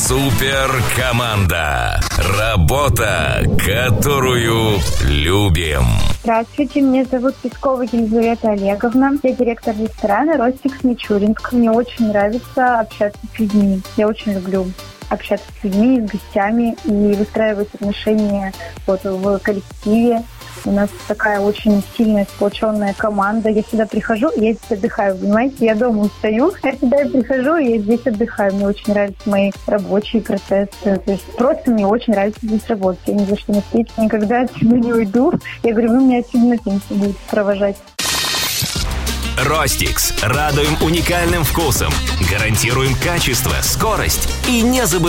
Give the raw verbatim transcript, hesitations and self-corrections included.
Суперкоманда. Работа, которую любим. Здравствуйте, меня зовут Пескова Елизавета Олеговна. Я директор ресторана «Ростикс Мичуринск». Мне очень нравится общаться с людьми. Я очень люблю общаться с людьми, с гостями и выстраивать отношения вот, в коллективе. У нас такая очень сильная, сплоченная команда. Я сюда прихожу, и я здесь отдыхаю, понимаете? Я дома устаю, я сюда прихожу, и я здесь отдыхаю. Мне очень нравятся мои рабочие процессы. То есть просто мне очень нравится здесь работать. Я ни за что на свете никогда отсюда не уйду. Я говорю, вы меня отсюда на пенсию будете провожать. Ростикс. Радуем уникальным вкусом. Гарантируем качество, скорость и не забываем.